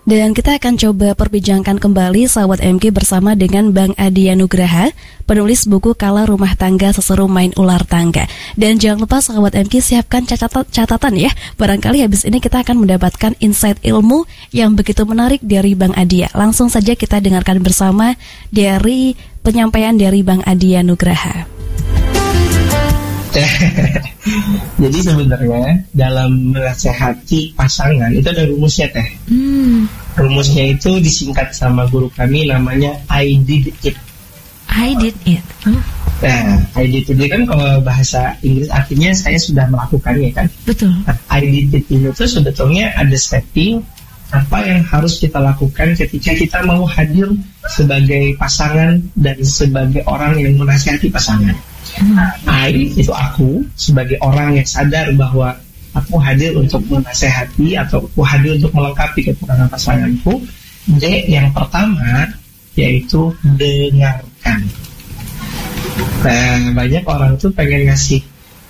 Dan kita akan coba perbincangkan kembali sahabat MK bersama dengan Bang Adi Nugraha, penulis buku Kala Rumah Tangga Seseru Main Ular Tangga. Dan jangan lupa sahabat MK siapkan catatan ya. Barangkali habis ini kita akan mendapatkan insight ilmu yang begitu menarik dari Bang Adi. Langsung saja kita dengarkan bersama dari penyampaian dari Bang Adi Nugraha. Jadi sebenarnya dalam menasehati pasangan itu ada rumusnya teh. Rumusnya itu disingkat sama guru kami namanya I did it. I did it. Nah, I did it kan kalau bahasa Inggris artinya saya sudah melakukannya kan. Betul. Nah, I did it itu sebetulnya ada setting apa yang harus kita lakukan ketika kita mau hadir sebagai pasangan dan sebagai orang yang menasihati pasangan. I itu aku sebagai orang yang sadar bahwa aku hadir untuk menasehati atau aku hadir untuk melengkapi kekurangan pasanganku. D yang pertama yaitu dengarkan. Nah, banyak orang tuh pengen ngasih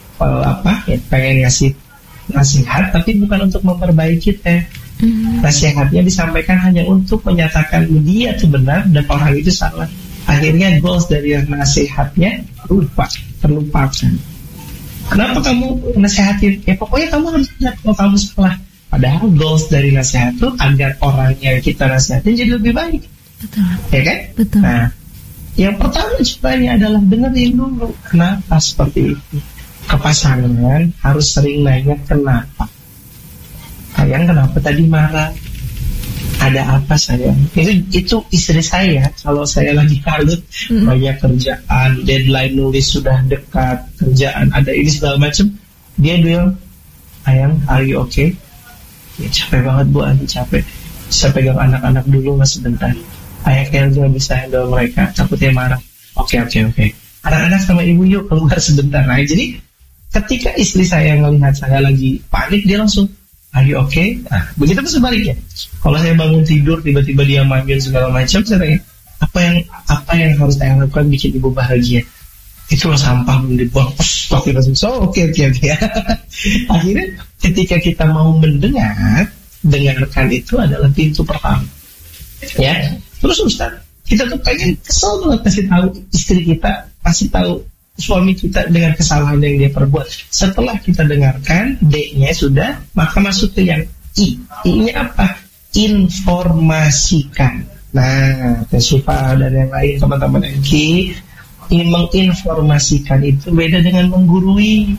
pengen ngasih nasihat tapi bukan untuk memperbaiki teh. Nasihatnya disampaikan hanya untuk menyatakan dia itu benar dan orang itu salah. Akhirnya goals dari nasihatnya terlupakan. Kenapa kamu nasihatin? Ya pokoknya kamu harus lihat kalau kamu salah. Padahal goals dari nasihat itu agar orang yang kita nasihatin jadi lebih baik. Betul. Ya kan? Betul. Nah, yang pertama caranya adalah dengerin dulu. Kenapa seperti itu? Kepasangan harus sering nanya kenapa. Sayang kenapa tadi marah? Ada apa sayang? Itu istri saya. Kalau saya lagi kalut, banyak kerjaan, deadline nulis sudah dekat, kerjaan ada ini segala macam, dia bilang, sayang, are you okay? Ya, capek banget bu, lagi capek. Bisa pegang anak-anak dulu mas sebentar. Ayah kayaknya nggak bisa handle mereka, takutnya marah. Oke. Anak-anak sama ibu yuk keluar sebentar. Nah, jadi ketika istri saya ngelihat saya lagi panik, dia langsung, are you okay? Nah, begitu pun sebaliknya. Kalau saya bangun tidur, tiba-tiba dia manggil segala macam, saya tanya, apa yang harus saya lakukan bikin ibu bahagia? Itulah sampah belum dibuang. Oke. Akhirnya ketika kita mau dengarkan itu adalah pintu pertama. Ya, terus Ustaz, kita tuh pengen kesel banget kasih tahu istri kita, kasih tahu suami kita dengan kesalahan yang dia perbuat. Setelah kita dengarkan D-nya sudah, maka masuk ke yang I. I-nya apa? Informasikan. Nah, Tesifa dan yang lain teman-teman MK, menginformasikan itu beda dengan menggurui.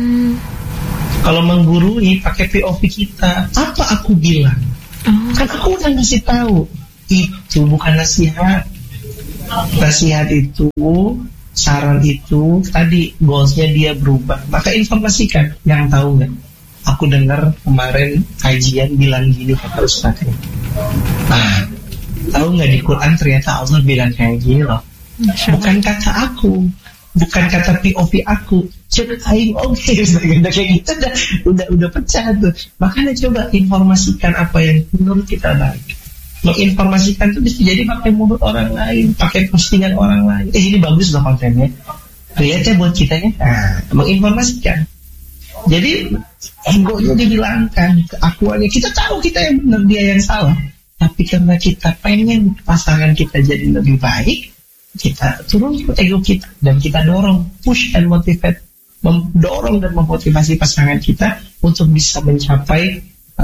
Kalau menggurui pakai POV kita, apa aku bilang? Kan aku udah ngasih tahu. Itu bukan nasihat. Nasihat itu, saran itu tadi goalsnya dia berubah. Maka informasikan. Yang tahu nggak? Aku dengar kemarin kajian bilang gini kata Ustaz. Nah, tahu nggak di Quran ternyata Allah bilang kayak gini loh. Bukan kata aku, bukan kata POV aku. Cek aing oke, kayak gitu udah pecah tuh. Makanya coba informasikan apa yang menurut kita baik. Menginformasikan itu bisa jadi pakai mulut orang lain, pakai postingan orang lain. Ini bagus loh kontennya. Lihatnya buat kita ya. Nah, menginformasikan. Jadi egonya dihilangkan, keakuannya. Kita tahu kita yang benar, dia yang salah. Tapi karena kita pengen pasangan kita jadi lebih baik, kita turunkan ego kita dan kita dorong, push and motivate, mendorong dan memotivasi pasangan kita untuk bisa mencapai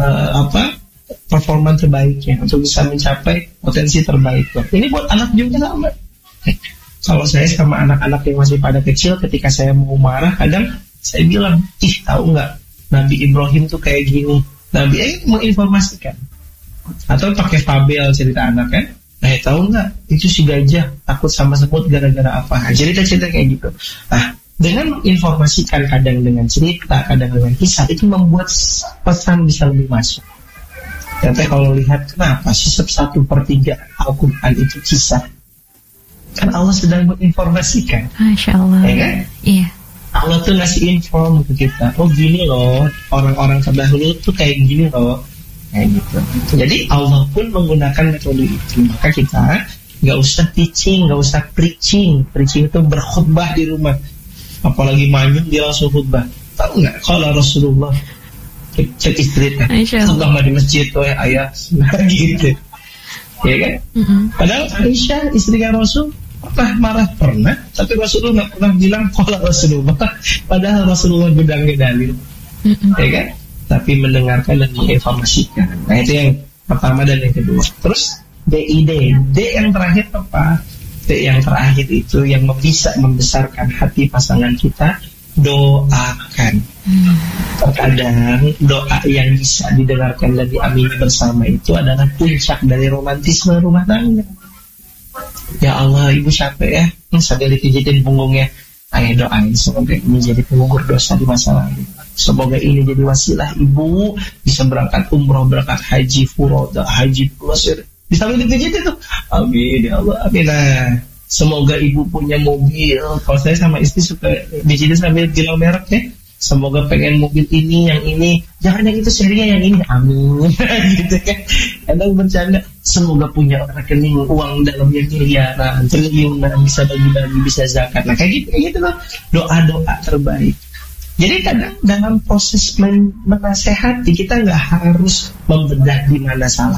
performa terbaiknya, untuk bisa mencapai potensi terbaik. Ini buat anak juga sama. Kalau saya sama anak-anak yang masih pada kecil, ketika saya mau marah, kadang saya bilang, tahu nggak Nabi Ibrahim tuh kayak gini. Nabi menginformasikan. Atau pakai fabel cerita anak kan. Tahu nggak itu si gajah takut sama semut gara-gara apa? Cerita-cerita kayak gitu. Nah, dengan menginformasikan kadang dengan cerita, kadang dengan kisah, itu membuat pesan bisa lebih masuk. Tapi kalau lihat kenapa sih 1/3 Al-Quran itu kisah? Kan Allah sedang menginformasikan. Masya Allah. Ya kan? Iya. Allah tuh ngasih info ke kita. Oh gini loh, orang-orang terdahulu tuh kayak gini loh. Kayak gitu. Jadi Allah pun menggunakan metode itu. Maka kita nggak usah teaching, nggak usah preaching. Preaching itu berkhutbah di rumah. Apalagi manyun dia langsung khutbah. Tahu nggak? Kalau Rasulullah cek istri kan, Masya Allah. sudah di masjid tuh ya ayah, nah gitu, ya kan? Padahal Aisyah istrinya Rasul pernah marah, tapi Rasulullah nggak pernah bilang qala Rasulullah, padahal Rasulullah gedangnya dalil, ya kan? Tapi mendengarkan dan menginformasikan. Nah itu yang pertama dan yang kedua. Terus D yang terakhir apa? D yang terakhir itu yang bisa membesarkan hati pasangan kita, doakan. Terkadang doa yang bisa didengarkan dan diamini bersama itu adalah puncak dari romantisme rumah tangga. Ya Allah, ibu capek ya, sambil dipijitin punggungnya. Ayo doain semoga ini jadi penggugur dosa di masa lalu. Semoga ini jadi wasilah ibu bisa berangkat umroh, berangkat haji furoda, haji plus. Bisa dipijitin tuh. Amin ya Allah, amin. Nah, semoga ibu punya mobil. Kalau saya sama istri suka pijitin sambil bilang merek ya. Semoga pengen mobil ini, yang ini. Jangan yang itu, serinya yang ini. Amin. Gitu kan. Kadang bercanda. Semoga punya rekening uang dalamnya miliaran, triliunan, bisa bagi-bagi, bisa zakat. Nah kayak gitu loh. Doa-doa terbaik. Jadi kadang dalam proses menasehati kita nggak harus membedah di mana salah.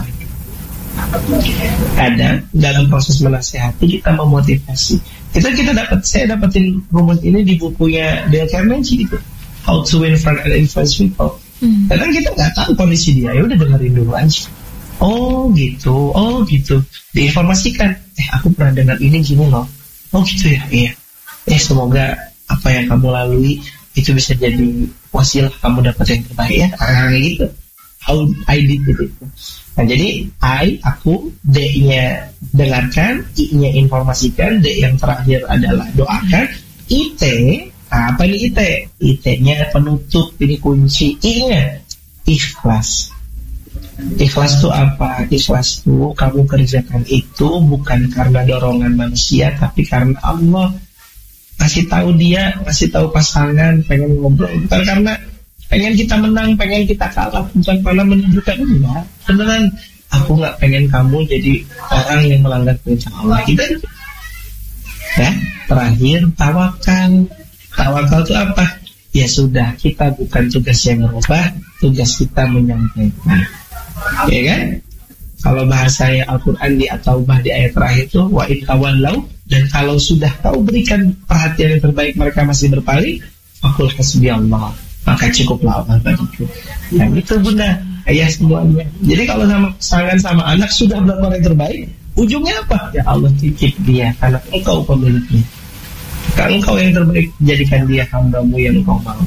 Kadang dalam proses menasehati kita memotivasi. Saya dapetin rumus ini di bukunya Dale Carnegie itu. How to Win Friends and Influence People. Kadang kita nggak tahu kondisi dia, ya udah dengerin dulu aja. Oh gitu. Diinformasikan. Aku pernah dengar ini gini loh. Oh gitu ya, iya. Semoga apa yang kamu lalui itu bisa jadi wasilah kamu dapat yang terbaik ya. Gitu. How I did it. Nah jadi aku, D-nya dengarkan, I-nya informasikan, D yang terakhir adalah doakan, IT. Apa ini IT? IT-nya penutup, ini kunci. I-nya ikhlas. Ikhlas itu apa? Ikhlas itu kamu kerjakan itu bukan karena dorongan manusia, tapi karena Allah. Ngasih tahu pasangan, pengen ngobrol, bukan karena pengen kita menang, pengen kita kalah, bukan karena menunjukkan enggak. Beneran, aku nggak pengen kamu jadi orang yang melanggar perintah Allah. Kita ya. Terakhir tawakal. Tawakal itu apa? Ya sudah, kita bukan tugas yang merubah, tugas kita menyampaikan. Ya kan? Kalau bahasa Al-Quran di At-Taubah di ayat terakhir itu wa in tawallau, dan kalau sudah kau berikan perhatian yang terbaik mereka masih berpaling, faqul hasbiyallah, maka cukuplah Allah bagiku. Nah itu bunda, ayah semuanya. Jadi kalau sama pasangan sama anak sudah melakukan yang terbaik, ujungnya apa? Ya Allah titip dia karena engkau pemiliknya. Kalau engkau yang terbaik, jadikan dia hambamu yang engkau mau.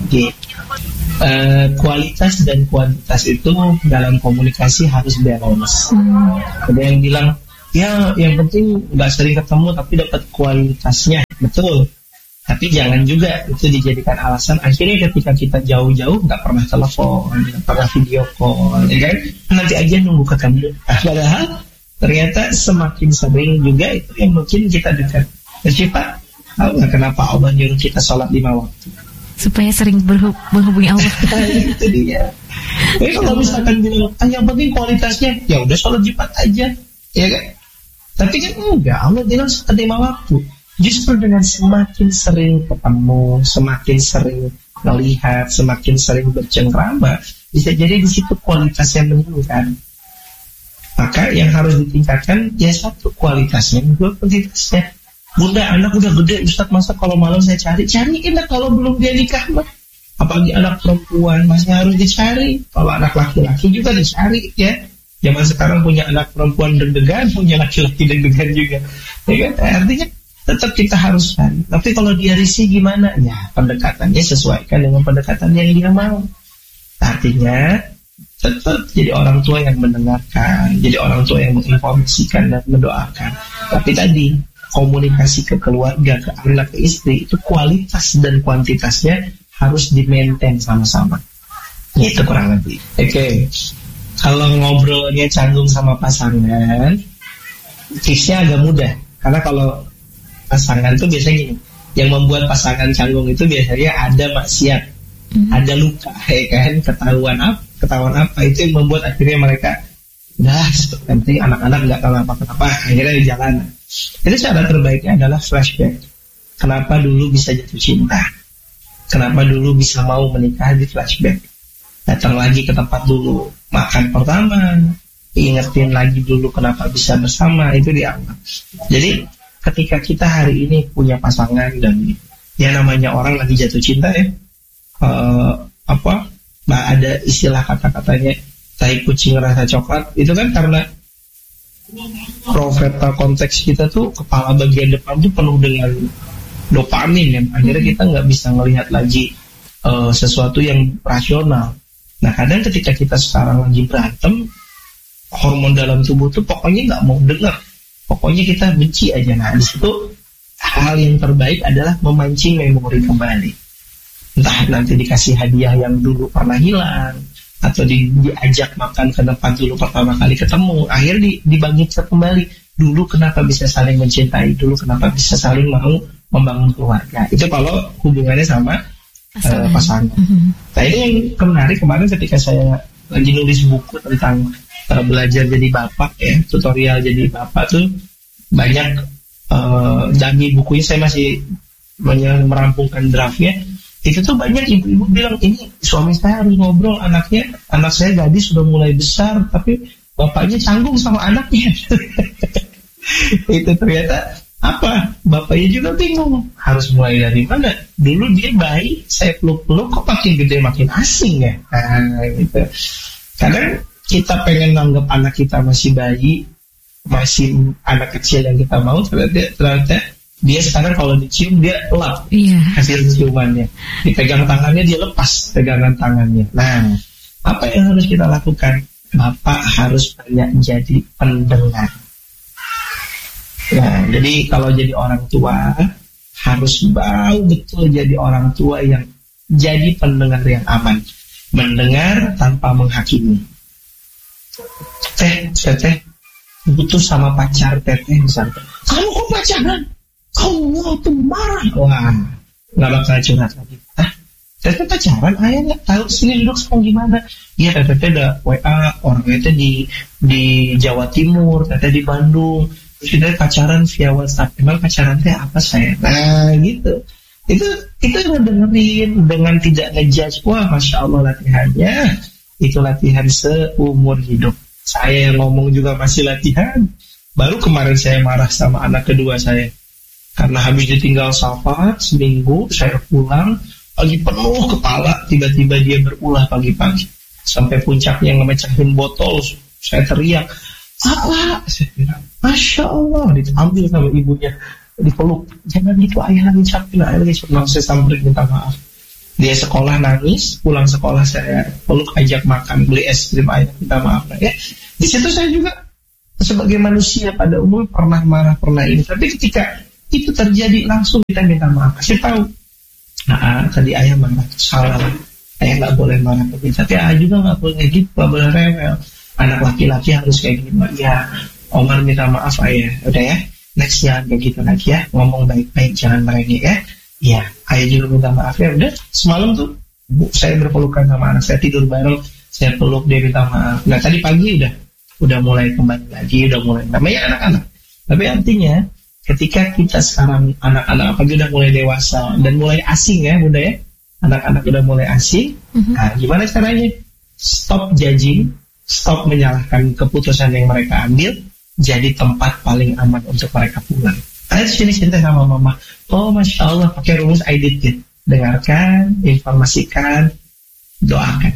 Kualitas dan kuantitas itu dalam komunikasi harus balance. Ada yang bilang, ya yang penting nggak sering ketemu tapi dapat kualitasnya, betul. Tapi jangan juga itu dijadikan alasan. Akhirnya ketika kita jauh-jauh nggak pernah telepon, nggak pernah video call, ya kan? Nanti aja nunggu ketemu. Padahal ternyata semakin sering juga itu yang mungkin kita dekat. Pak, tahu nggak kenapa Allah nyuruh kita sholat 5 waktu? Supaya sering menghubungi Allah. Itu dia. Jadi kalau misalkan bilang, yang penting kualitasnya, ya udah sholat Jumat aja, ya kan? Tapi kan enggak, Allah bilang 5 waktu. Justru dengan semakin sering ketemu, semakin sering melihat, semakin sering bercengkrama, bisa jadi di situ kualitasnya meningkat. Maka yang harus ditingkatkan ya satu kualitasnya, dua kuantitasnya. Bunda, anak udah gede, Ustaz, masa kalau malam saya cariin lah kalau belum dia nikah mah. Apalagi anak perempuan masih harus dicari. Kalau anak laki-laki juga dicari ya. Zaman sekarang punya anak perempuan deg-degan, punya laki-laki deg-degan juga. Ya kan? Artinya tetap kita harus cari. Tapi kalau dia risih gimana? Ya pendekatannya sesuaikan dengan pendekatan yang dia mau. Artinya tetap jadi orang tua yang mendengarkan, jadi orang tua yang menginformasikan dan mendoakan. Tapi tadi komunikasi ke keluarga, ke anak, ke istri itu kualitas dan kuantitasnya harus di-maintain sama-sama. Itu kurang lebih. Oke. Kalau ngobrolnya canggung sama pasangan, tipsnya agak mudah. Karena kalau pasangan itu biasanya gini, yang membuat pasangan canggung itu biasanya ada maksiat, ada luka, ya kan? Ketahuan apa itu yang membuat akhirnya mereka nanti anak-anak nggak kenapa-kenapa, akhirnya di jalanan. Jadi cara terbaiknya adalah flashback. Kenapa dulu bisa jatuh cinta? Kenapa dulu bisa mau menikah? Di flashback. datang lagi ke tempat dulu makan pertama, ingetin lagi dulu kenapa bisa bersama, itu dianggap. Jadi ketika kita hari ini punya pasangan dan ya namanya orang lagi jatuh cinta ya, ada istilah kata-katanya tai kucing rasa coklat, itu kan karena prefrontal konteks kita tuh kepala bagian depan tuh penuh dengan dopamin ya, akhirnya kita nggak bisa melihat lagi sesuatu yang rasional. Nah kadang ketika kita sekarang lagi berantem, hormon dalam tubuh tuh pokoknya nggak mau dengar, pokoknya kita benci aja. Nah di situ hal yang terbaik adalah memancing memori kembali. Entah nanti dikasih hadiah yang dulu pernah hilang, atau diajak makan ke tempat dulu pertama kali ketemu, akhirnya dibangkitkan kembali. Dulu kenapa bisa saling mencintai, dulu kenapa bisa saling mau membangun keluarga. Itu kalau hubungannya sama pasangan. Nah ini yang menarik, kemarin ketika saya lagi nulis buku tentang belajar jadi bapak ya, tutorial jadi bapak tuh banyak dummy bukunya, saya masih merampungkan draftnya. Itu tuh banyak ibu-ibu bilang, ini suami saya harus ngobrol, anak saya gadis sudah mulai besar, tapi bapaknya canggung sama anaknya. Itu ternyata bapaknya juga bingung harus mulai dari mana. Dulu dia bayi, saya peluk-peluk, kok makin gede makin asing ya. Nah gitu. Kadang kita pengen nanggap anak kita masih bayi, masih anak kecil yang kita mau, ternyata dia sekarang kalau dicium dia lap hasil ciumannya, dipegang tangannya dia lepas pegangan tangannya. Nah apa yang harus kita lakukan? Bapak harus banyak jadi pendengar. Nah, jadi kalau jadi orang tua harus betul jadi orang tua yang jadi pendengar yang aman, mendengar tanpa menghakimi. Teteh butuh sama pacar teteh misalnya. Kamu kok pacaran? Kamu tuh marah. Wah, nggak bakal curhat lagi. Teteh pacaran, ayah nggak tahu sini duduk sekarang gimana? Iya, teteh ada WA, orang teteh di Jawa Timur, teteh di Bandung. Terus kita pacaran via WhatsApp. Emang pacaran teh apa saya? Nah gitu. Itu yang dengerin dengan tidak ngejudge. Wah, masya Allah latihannya. Itu latihan seumur hidup. Saya yang ngomong juga masih latihan. Baru kemarin saya marah sama anak kedua saya. Karena habis ditinggal safar seminggu, saya pulang lagi penuh kepala. Tiba-tiba dia berulah pagi-pagi. Sampai puncaknya ngemecahin botol. Saya teriak. Apa? Saya bilang, masya Allah, diambil sama ibunya, dipeluk. Jangan gitu, ayah lagi capek, ayah lagi senang. Saya samperin minta maaf. Dia sekolah nangis, pulang sekolah saya peluk, ajak makan, beli es krim, ayah minta maaf. Ya, di situ saya juga sebagai manusia pada umum pernah marah, pernah ini. Tapi ketika itu terjadi langsung kita minta maaf, kasih tahu. Nah, tadi ayah marah, salah. Ayah nggak boleh marah begitu. Tapi ayah juga nggak boleh gitu, nggak boleh rewel. Anak laki-laki harus kayak gini. Ya, Omar minta maaf ayah. Udah ya, next jangan kayak gitu lagi ya. Ngomong baik-baik, jangan merengek ya. Iya, ayah juga minta maaf ya. Udah, semalam tuh saya berpelukan sama anak saya, tidur bareng, saya peluk, dia minta maaf. Nah tadi pagi udah mulai kembali lagi, udah mulai namanya anak-anak. Tapi artinya ketika kita sekarang anak-anak apalagi udah mulai dewasa dan mulai asing ya Bunda ya, anak-anak udah mulai asing. Nah gimana caranya? Stop judging, stop menyalahkan keputusan yang mereka ambil, jadi tempat paling aman untuk mereka pulang. Ayo sini cerita sama mama. Oh masya Allah, pakai rumus I did it. Dengarkan, informasikan, doakan.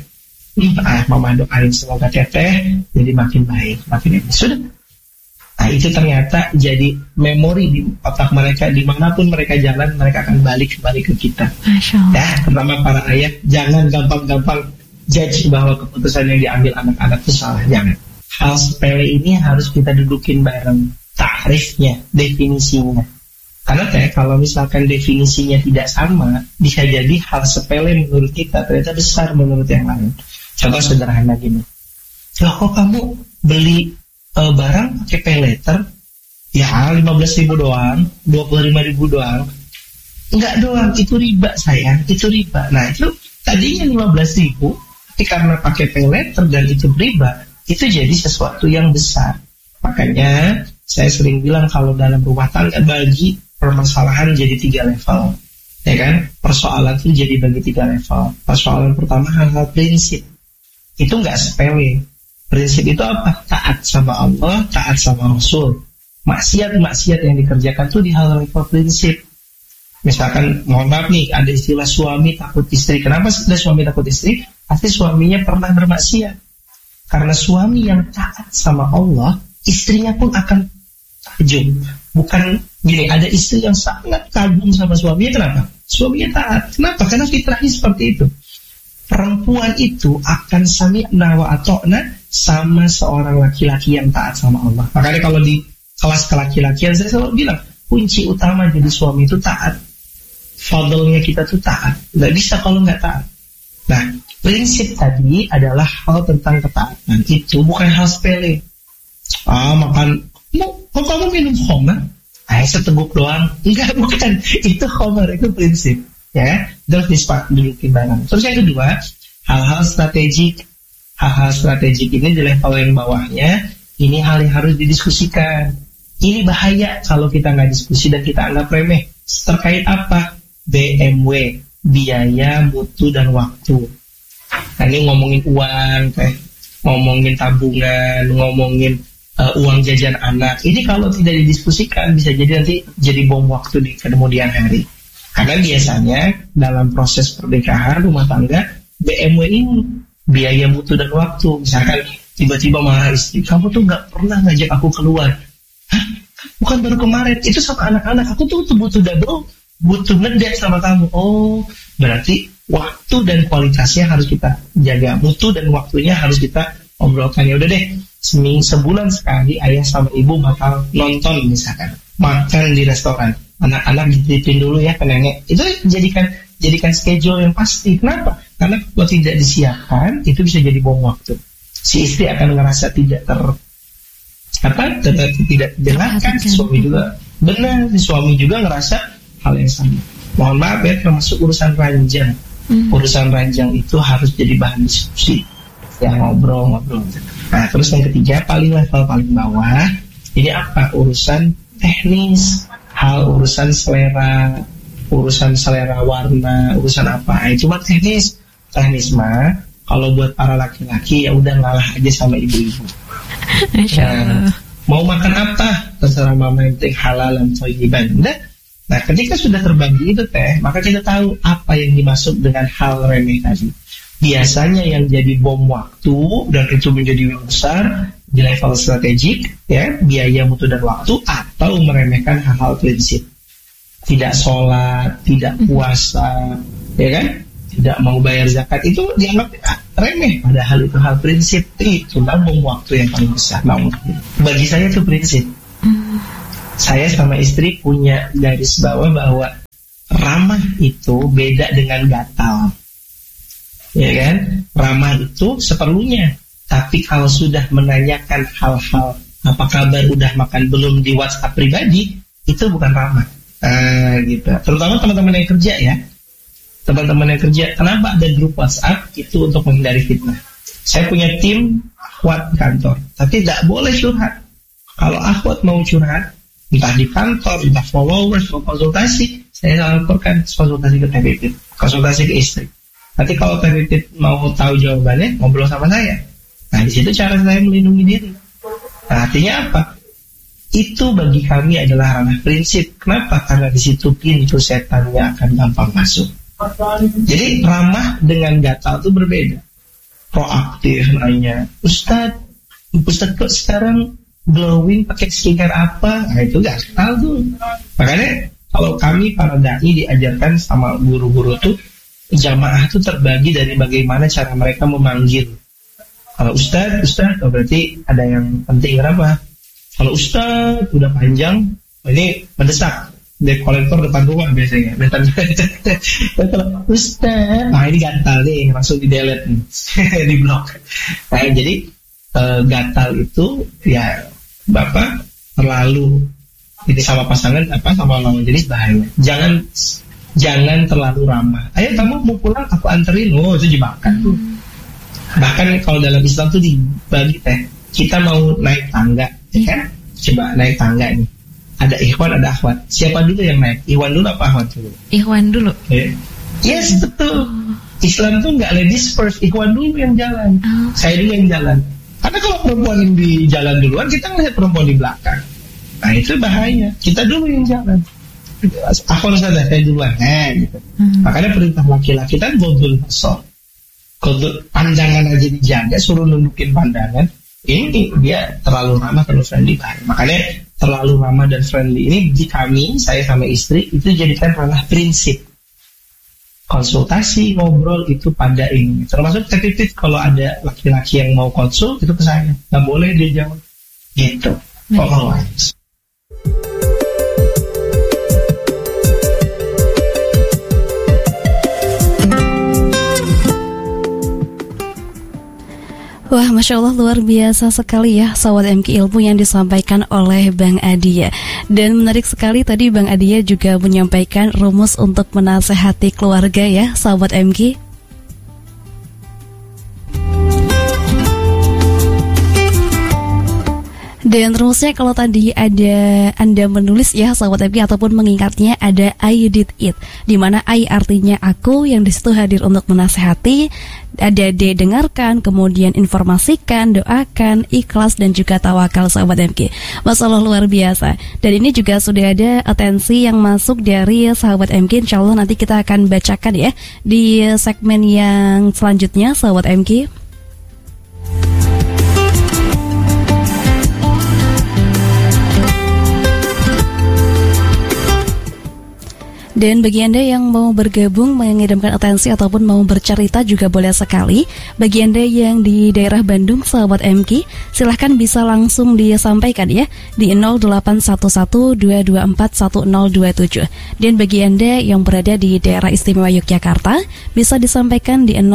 Mama doain semoga teteh jadi makin baik, makin baik. Sudah. Nah itu ternyata jadi memori di otak mereka, dimanapun mereka jalan, mereka akan balik kembali ke kita. Masya Allah. Ya, pertama para ayah, jangan gampang-gampang judge bahwa keputusan yang diambil anak-anak itu salah, jangan. Hal sepele ini harus kita dudukin bareng, takrifnya, definisinya. Karena kalau misalkan definisinya tidak sama, bisa jadi hal sepele menurut kita ternyata besar menurut yang lain. Contoh sederhana gini, loh kok kamu beli barang pakai pay letter, ya 15.000 doang, 25.000 doang. Enggak doang, itu riba sayang, itu riba. Nah itu tadinya 15.000, tapi karena pakai pay letter dan itu riba, itu jadi sesuatu yang besar. Makanya saya sering bilang kalau dalam rumah tangga bagi permasalahan jadi 3 level, ya kan? Persoalan itu jadi bagi 3 level. Persoalan pertama hal-hal prinsip. itu nggak sepele. Prinsip itu apa? Taat sama Allah, taat sama Rasul. Maksiat-maksiat yang dikerjakan tuh di hal level prinsip. Misalkan, mohon maaf nih, ada istilah suami takut istri. Kenapa ada suami takut istri? Pasti suaminya pernah bermaksiat. Karena suami yang taat sama Allah, istrinya pun akan takjub. Bukan gini, ada istri yang sangat kagum sama suaminya. Kenapa? Suaminya taat. Kenapa? Karena fitrahnya seperti itu. Perempuan itu akan sami'na wa ata'na sama seorang laki-laki yang taat sama Allah. Makanya kalau di kelas kelaki-lakian saya selalu bilang, kunci utama jadi suami itu taat. Fadlnya kita tuh taat. Nggak bisa kalau nggak taat. Nah, prinsip tadi adalah hal tentang ketaatan. Itu bukan hal sepele. Makan, kok kamu minum khamar? Seteguk doang. Enggak, bukan. Itu khamar, itu prinsip. Ya, terus dudukin barang. Terus yang kedua, hal-hal strategik. Hal-hal strategik ini di level yang bawahnya, ini hal yang harus didiskusikan. Ini bahaya kalau kita nggak diskusi dan kita anggap remeh. Terkait apa? BMW, biaya, mutu, dan waktu. Nah, ini ngomongin uang, ngomongin tabungan, ngomongin uang jajan anak. Ini kalau tidak didiskusikan bisa jadi nanti jadi bom waktu di kemudian hari. Karena biasanya dalam proses pernikahan rumah tangga, BMW ini biaya, mutu, dan waktu. Misalkan tiba-tiba marah istri, kamu tuh nggak pernah ngajak aku keluar. Hah? Bukan baru kemarin, itu sama anak-anak. Aku tuh butuh double, butuh ngedate sama kamu. Oh, berarti waktu dan kualitasnya harus kita jaga. Mutu dan waktunya harus kita obrolkan. Ya udah deh, sebulan sekali ayah sama ibu bakal nonton misalkan, makan di restoran. Anak-anak dititipin dulu ya ke nenek. Itu jadikan schedule yang pasti. Kenapa? Karena kalau tidak disiapkan, itu bisa jadi bom waktu. Si istri akan ngerasa tidak didengarkan. Suami juga benar, si suami juga ngerasa hal yang sama. Mohon maaf ya, termasuk urusan ranjang. Urusan ranjang itu harus jadi bahan diskusi. Ya, ngobrol. Nah, terus yang ketiga, level paling bawah, ini apa? Urusan teknis, hal urusan selera warna, urusan apa? Cuma teknis mah kalau buat para laki-laki ya udah ngalah aja sama ibu-ibu. Mau makan apa? Terserah mama, yang penting halal dan thayyiban. Nah, ketika sudah terbagi itu maka kita tahu apa yang dimaksud dengan hal remeh tadi. Biasanya yang jadi bom waktu dan itu menjadi yang besar di level strategik, ya, biaya, mutu, dan waktu, atau meremehkan hal-hal prinsip. Tidak sholat, tidak puasa, ya kan? Tidak mau bayar zakat, itu dianggap remeh. Padahal itu hal prinsip. Itu bom waktu yang paling besar. Bagi saya itu prinsip. Saya sama istri punya garis bawah bahwa ramah itu beda dengan gatal. Ya kan? Ramah itu seperlunya. Tapi kalau sudah menanyakan hal-hal, apa kabar, udah makan belum, di WhatsApp pribadi, itu bukan ramah. Gitu. Terutama teman-teman yang kerja ya. Teman-teman yang kerja, kenapa ada grup WhatsApp? Itu untuk menghindari fitnah. Saya punya tim akhwat di kantor, tapi tidak boleh curhat. Kalau akhwat mau curhat, entah di kantor, entah followers, mau konsultasi, saya laporkan konsultasi ke TPP, konsultasi ke istri. Nanti kalau TPP mau tahu jawabannya, ngobrol sama saya. Nah, di situ cara saya melindungi diri. Nah, artinya apa? Itu bagi kami adalah ranah prinsip. Kenapa? Karena di situ pintu setannya akan gampang masuk. Jadi ramah dengan gatal itu berbeda. Proaktif nanya, Ustadz kok sekarang glowing pakai skincare apa? Nah, itu gatal tuh. Makanya kalau kami para dai diajarkan sama guru-guru tuh, jamaah tuh terbagi dari bagaimana cara mereka memanggil. Kalau Ustadz, oh berarti ada yang penting. Kenapa? Kalau Ustadz udah panjang, ini mendesak. Dep kolektor depan rumah biasanya. Kalau Ustadz, nah ini gatal nih, langsung di delete nih. Di blok. Nah, jadi gatal itu ya Bapak terlalu ini sama pasangan sama lawan jenis bahaya. Jangan terlalu ramah. Ayo kamu mau pulang, aku anterin. Oh, itu jebakan tuh. Bahkan kalau dalam Islam tuh dibagi kita mau naik tangga, ya kan? Coba naik tangga nih. Ada ikhwan, ada akhwat. Siapa dulu yang naik? Ikhwan dulu apa akhwat dulu? Ikhwan dulu. Yes, betul. Islam tuh nggak ladies first, ikhwan dulu yang jalan, saya dulu yang jalan. Karena kalau perempuan yang di jalan duluan, kita ngeliat perempuan di belakang. Nah itu bahaya, kita dulu yang jalan. Akhwan saja, saya duluan, gitu. Makanya perintah laki-laki kan godul basor. Pandangan aja dijaga, suruh nundukin pandangan. Ini dia terlalu ramah, terlalu friendly, bahaya. Makanya terlalu ramah dan friendly ini di kami, saya sama istri, itu jadikan ranah prinsip. Konsultasi, ngobrol itu pada ini. Termasuk titik kalau ada laki-laki yang mau konsul, itu ke saya. Nggak boleh dia jawab. Gitu. Always. Wah, Masya Allah, luar biasa sekali ya Sahabat MK ilmu yang disampaikan oleh Bang Adia. Dan menarik sekali tadi Bang Adia juga menyampaikan rumus untuk menasehati keluarga ya Sahabat MK. Dan rumusnya kalau tadi ada Anda menulis ya Sahabat MK ataupun mengingatnya, ada I did it, dimana I artinya aku, yang disitu hadir untuk menasehati. Ada D dengarkan, kemudian informasikan, doakan, ikhlas, dan juga tawakal Sahabat MK. Masya Allah, luar biasa. Dan ini juga sudah ada atensi yang masuk dari Sahabat MK. Insya Allah nanti kita akan bacakan ya di segmen yang selanjutnya Sahabat MK. Dan bagi Anda yang mau bergabung, mengirimkan atensi ataupun mau bercerita juga boleh sekali. Bagi Anda yang di daerah Bandung, Sahabat MK, silahkan bisa langsung disampaikan ya di 0811-224-1027. Dan bagi Anda yang berada di daerah istimewa Yogyakarta, bisa disampaikan di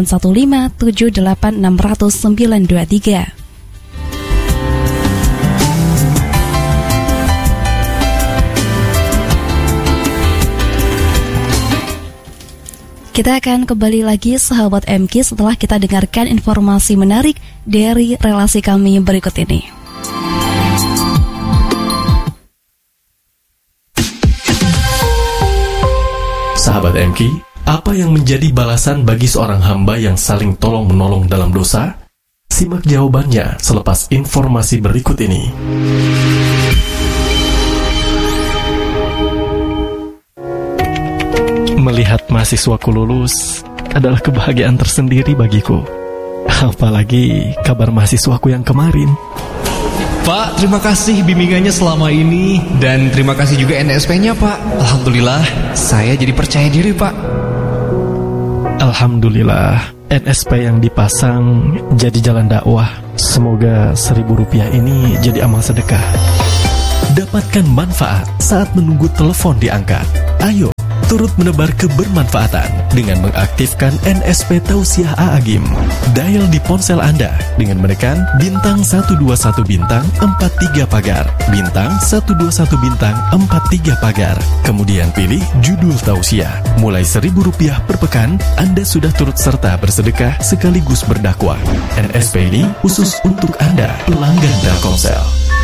0815-78600923. Kita akan kembali lagi Sahabat MK setelah kita dengarkan informasi menarik dari relasi kami berikut ini. Sahabat MK, apa yang menjadi balasan bagi seorang hamba yang saling tolong-menolong dalam dosa? Simak jawabannya selepas informasi berikut ini. Melihat mahasiswaku lulus adalah kebahagiaan tersendiri bagiku. Apalagi kabar mahasiswaku yang kemarin. Pak, terima kasih bimbingannya selama ini. Dan terima kasih juga NSP-nya, Pak. Alhamdulillah, saya jadi percaya diri, Pak. Alhamdulillah, NSP yang dipasang jadi jalan dakwah. Semoga Rp1.000 ini jadi amal sedekah. Dapatkan manfaat saat menunggu telepon diangkat. Ayo, turut menebar kebermanfaatan dengan mengaktifkan NSP Tausiah A'agim. Dial di ponsel Anda dengan menekan bintang 121 bintang 43 pagar, bintang 121 bintang 43 pagar. Kemudian pilih judul Tausiah. Mulai Rp1.000 per pekan, Anda sudah turut serta bersedekah sekaligus berdakwah. NSP ini khusus untuk Anda, pelanggan Telkomsel.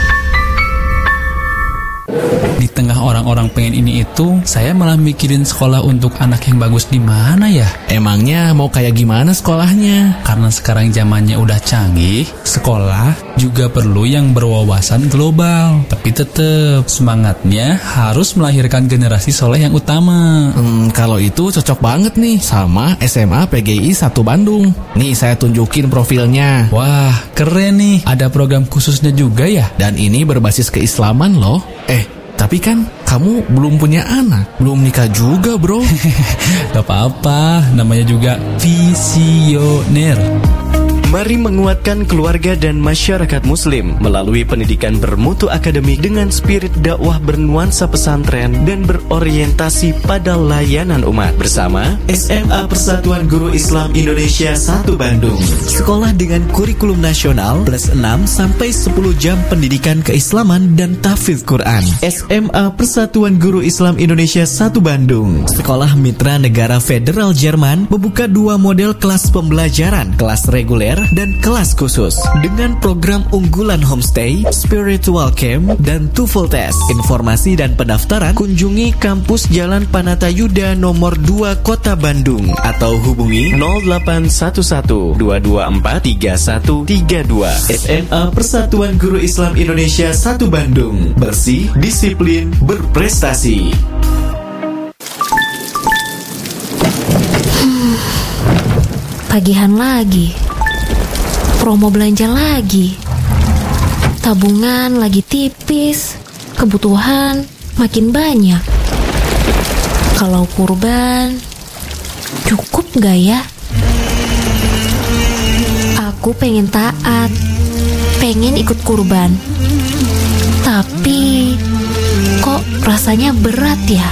Di tengah orang-orang pengen ini itu, saya malah mikirin sekolah untuk anak yang bagus di mana ya? Emangnya mau kayak gimana sekolahnya? Karena sekarang zamannya udah canggih, sekolah juga perlu yang berwawasan global. Tapi tetap semangatnya harus melahirkan generasi soleh yang utama. Kalau itu cocok banget nih sama SMA PGI 1 Bandung. Nih saya tunjukin profilnya. Wah, keren nih. Ada program khususnya juga ya? Dan ini berbasis keislaman loh. Tapi kan kamu belum punya anak, belum nikah juga, bro. Gak apa-apa, namanya juga visioner. Mari menguatkan keluarga dan masyarakat muslim melalui pendidikan bermutu akademik dengan spirit dakwah bernuansa pesantren dan berorientasi pada layanan umat bersama SMA Persatuan Guru Islam Indonesia 1 Bandung. Sekolah dengan kurikulum nasional plus 6 sampai 10 jam pendidikan keislaman dan tahfidz Quran. SMA Persatuan Guru Islam Indonesia 1 Bandung. Sekolah mitra negara federal Jerman membuka 2 model kelas pembelajaran, kelas reguler dan kelas khusus. Dengan program unggulan homestay, spiritual camp, dan TOEFL test. Informasi dan pendaftaran kunjungi kampus Jalan Panatayuda nomor 2 Kota Bandung atau hubungi 0811 224 3132. SMA Persatuan Guru Islam Indonesia 1 Bandung. Bersih, disiplin, berprestasi. Tagihan lagi, promo belanja lagi, tabungan lagi tipis, kebutuhan makin banyak. Kalau kurban, cukup gak ya? Aku pengen taat, pengen ikut kurban, tapi kok rasanya berat ya?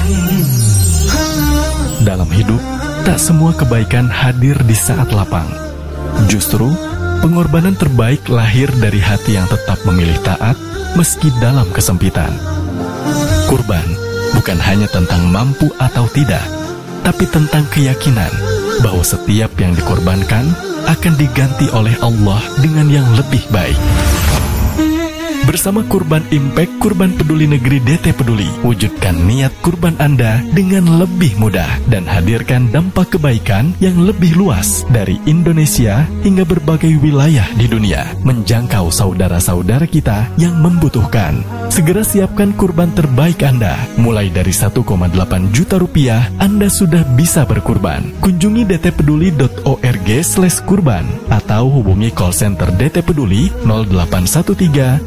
Dalam hidup, tak semua kebaikan hadir di saat lapang. Justru, pengorbanan terbaik lahir dari hati yang tetap memilih taat meski dalam kesempitan. Kurban bukan hanya tentang mampu atau tidak, tapi tentang keyakinan bahwa setiap yang dikorbankan akan diganti oleh Allah dengan yang lebih baik. Bersama Kurban Impact, Kurban Peduli Negeri DT Peduli, wujudkan niat kurban Anda dengan lebih mudah dan hadirkan dampak kebaikan yang lebih luas dari Indonesia hingga berbagai wilayah di dunia, menjangkau saudara-saudara kita yang membutuhkan. Segera siapkan kurban terbaik Anda. Mulai dari 1,8 juta rupiah, Anda sudah bisa berkurban. Kunjungi dtpeduli.org/kurban atau hubungi call center DT Peduli 0813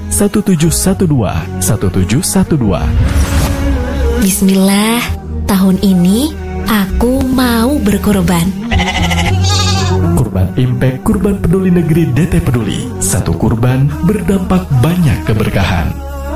1712. Bismillah, tahun ini aku mau berkurban. Kurban Impact, Kurban Peduli Negeri DT Peduli. Satu kurban berdampak banyak keberkahan.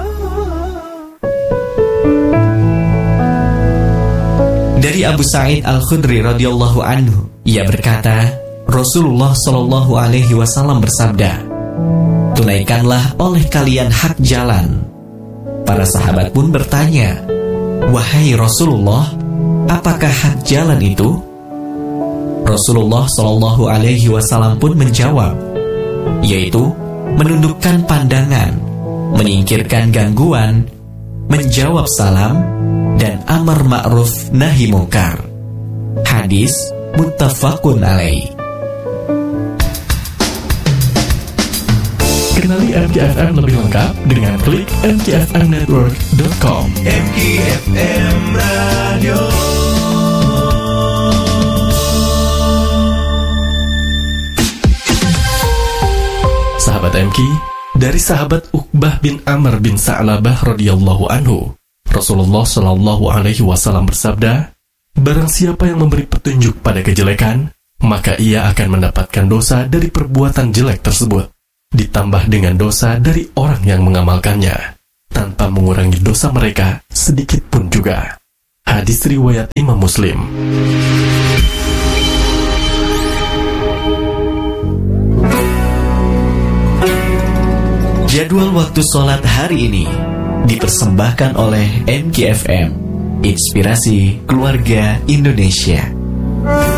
Dari Abu Sa'id Al-Khudri radhiyallahu anhu, ia berkata, Rasulullah Shallallahu alaihi wasallam bersabda, tunaikanlah oleh kalian hak jalan. Para sahabat pun bertanya, wahai Rasulullah, apakah hak jalan itu? Rasulullah Shallallahu alaihi wasallam pun menjawab, yaitu menundukkan pandangan, menyingkirkan gangguan, menjawab salam, dan amar ma'ruf nahi mungkar. Hadis muttafaqun alaih. Kenali MKFM lebih lengkap dengan klik mkfmnetwork.com. MKFM Radio. Sahabat MK, dari sahabat Uqbah bin Amr bin Sa'labah radhiyallahu anhu, Rasulullah Shallallahu alaihi wasallam bersabda, barang siapa yang memberi petunjuk pada kejelekan, maka ia akan mendapatkan dosa dari perbuatan jelek tersebut, ditambah dengan dosa dari orang yang mengamalkannya, tanpa mengurangi dosa mereka sedikit pun juga. Hadis riwayat Imam Muslim. Jadwal waktu sholat hari ini dipersembahkan oleh MKFM, Inspirasi Keluarga Indonesia.